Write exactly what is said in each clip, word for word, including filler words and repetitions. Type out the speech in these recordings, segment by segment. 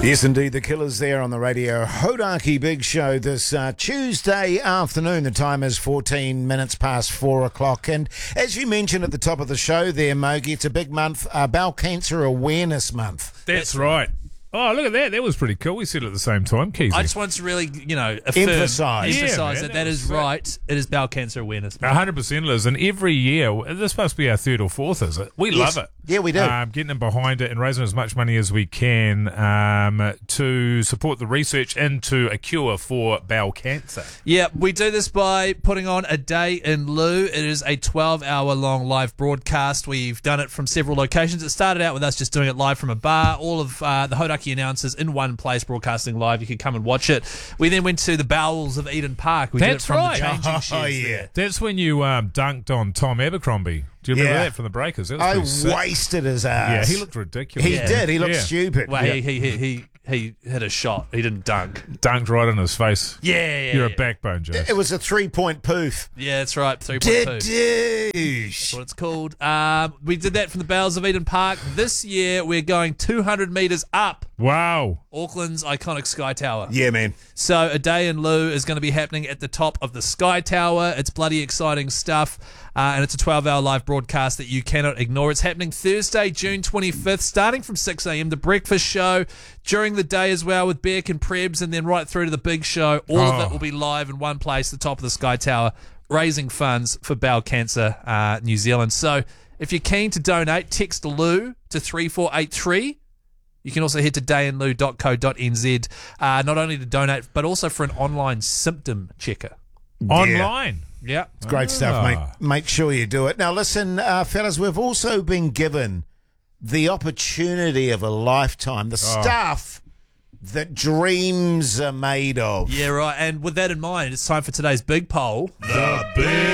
Yes, indeed, the Killers there on the radio. Hodaki Big Show this uh, Tuesday afternoon. The time is fourteen minutes past four o'clock. And as you mentioned at the top of the show there, Mogi, it's a big month, uh, Bowel Cancer Awareness Month. That's right. Oh, look at that. That was pretty cool. We said it at the same time, Keezy. I just want to really, you know, affirm, Emphasise. emphasise Yeah, man, that that that was is sick. right. It is Bowel Cancer Awareness one hundred percent, Liz. And every year, this must be our third or fourth, is it? We Yes. love it. Yeah, we do. Um, getting in behind it and raising as much money as we can um, to support the research into a cure for bowel cancer. Yeah, we do this by putting on a day in lieu. It is a twelve-hour long live broadcast. We've done it from several locations. It started out with us just doing it live from a bar. All of uh, the Hodaki announcers in one place broadcasting live. You can come and watch it. We then went to the bowels of Eden Park. We did it That's from right. the changing Oh, sheds yeah. there. That's when you um, dunked on Tom Abercrombie. Do you remember Yeah. that from the Breakers? That was I pretty sick. wasted his ass. Yeah, he looked ridiculous. He Yeah. did. He looked Yeah. stupid. Well, Yeah. he, he, he, he, he hit a shot. He didn't dunk. Dunked right in his face. Yeah, yeah, You're yeah. a backbone, Joe. It was a three-point poof. Yeah, that's right. three point two. Didoosh. That's what it's called. Um, we did that from the bowels of Eden Park. This year, we're going two hundred metres up Wow. Auckland's iconic Sky Tower. Yeah, man. So a day in lieu is going to be happening at the top of the Sky Tower. It's bloody exciting stuff. Uh, and it's a twelve-hour live broadcast that you cannot ignore. It's happening Thursday, June twenty-fifth, starting from six a.m. The breakfast show during the day as well with Beck and Prebz, and then right through to the big show. All of Oh. it will be live in one place, the top of the Sky Tower, raising funds for bowel cancer uh, New Zealand. So if you're keen to donate, text Lou to three four eight three. You can also head to day in lieu dot co dot n z, uh, not only to donate, but also for an online symptom checker. Online. Yeah. It's great stuff, mate. Ah. Make sure you do it. Now, listen, uh, fellas, we've also been given the opportunity of a lifetime, the stuff that dreams are made of. Yeah, right. And with that in mind, it's time for today's big poll. The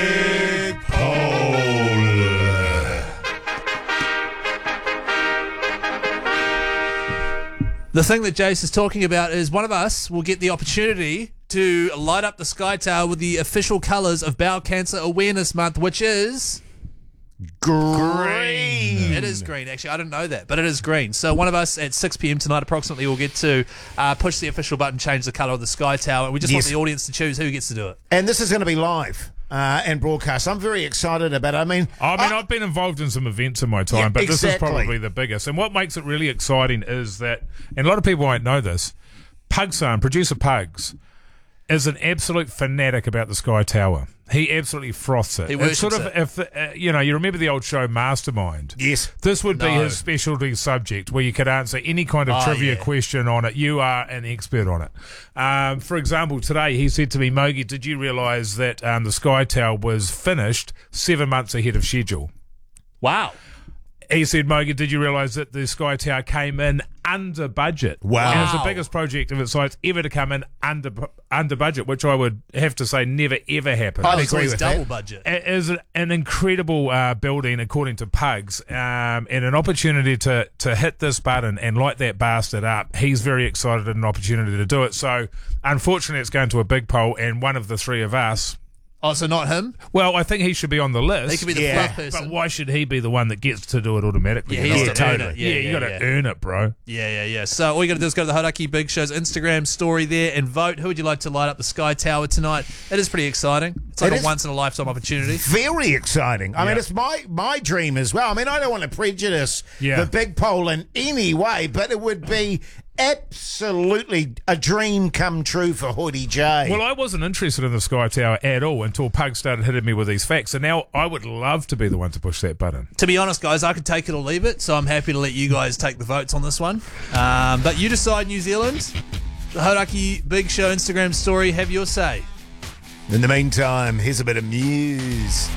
Big Poll. The thing that Jace is talking about is one of us will get the opportunity to light up the Sky Tower with the official colours of Bowel Cancer Awareness Month, which is... Green. It is green, actually. I didn't know that, but it is green. So one of us at six p.m. tonight approximately will get to uh, push the official button, change the colour of the Sky Tower, and we just Yes. want the audience to choose who gets to do it. And this is going to be live uh, and broadcast. I'm very excited about it. I mean, I mean, I- I've been involved in some events in my time, Yeah, but this is exactly. probably the biggest. And what makes it really exciting is that, and a lot of people won't know this, Pugson, producer Pugs, is an absolute fanatic about the Sky Tower. He absolutely froths it. He it's sort of, worships if uh, you know, you remember the old show Mastermind? yes. This would be No. his specialty subject, where you could answer any kind of Oh, trivia yeah. question on it. You are an expert on it. Um, for example, today he said to me, Mogi, did you realise that um, the Sky Tower was finished seven months ahead of schedule? Wow. He said, Mogi, did you realise that the Sky Tower came in under budget? Wow. And it's the Wow. biggest project of its size ever to come in under under budget, which I would have to say never, ever happened. I'd Oh, it's agree always with double that. budget. It is an incredible uh, building, according to Pugs, um, and an opportunity to, to hit this button and light that bastard up. He's very excited at an opportunity to do it. So, unfortunately, it's going to a big poll, and one of the three of us. Oh, so not him? Well, I think he should be on the list. He could be the Yeah. fluff person. But why should he be the one that gets to do it automatically? Yeah, You he know? has to earn totally. it. Yeah, you got to yeah. earn it, bro. Yeah, yeah, yeah. So all you got to do is go to the Hodaki Big Show's Instagram story there and vote. Who would you like to light up the Sky Tower tonight? It is pretty exciting. It's like It a is. once-in-a-lifetime opportunity. Very exciting. I mean, Yeah. it's my, my dream as well. I mean, I don't want to prejudice Yeah. the big poll in any way, but it would be absolutely a dream come true for Hoodie J. Well, I wasn't interested in the Sky Tower at all until Pug started hitting me with these facts, and now I would love to be the one to push that button. To be honest, guys, I could take it or leave it, so I'm happy to let you guys take the votes on this one. Um, but you decide, New Zealand. The Hodaki Big Show Instagram story, have your say. In the meantime, here's a bit of Muse.